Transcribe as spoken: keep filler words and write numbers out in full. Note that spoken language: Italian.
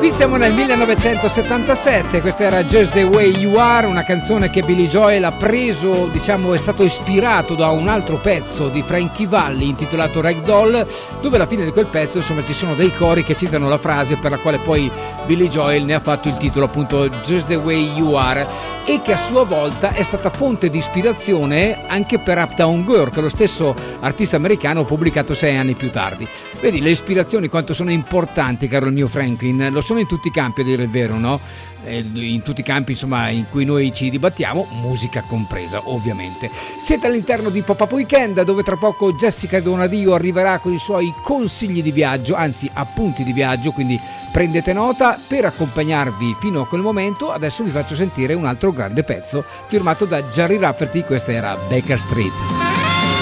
Qui siamo nel millenovecentosettantasette, questa era Just the Way You Are, una canzone che Billy Joel ha preso, diciamo è stato ispirato da un altro pezzo di Frankie Valli intitolato Ragdoll, dove alla fine di quel pezzo insomma ci sono dei cori che citano la frase per la quale poi Billy Joel ne ha fatto il titolo appunto Just the Way You Are, e che a sua volta è stata fonte di ispirazione anche per Uptown Girl, che lo stesso artista americano ha pubblicato sei anni più tardi. Vedi le ispirazioni quanto sono importanti, caro il mio Franklin, lo sono in tutti i campi a dire il vero, no? In tutti i campi insomma in cui noi ci dibattiamo, musica compresa ovviamente. Siete all'interno di Pop-Up Weekend, dove tra poco Jessica Donadio arriverà con i suoi consigli di viaggio, anzi appunti di viaggio, quindi prendete nota. Per accompagnarvi fino a quel momento adesso vi faccio sentire un altro grande pezzo firmato da Jerry Rafferty, questa era Baker Street.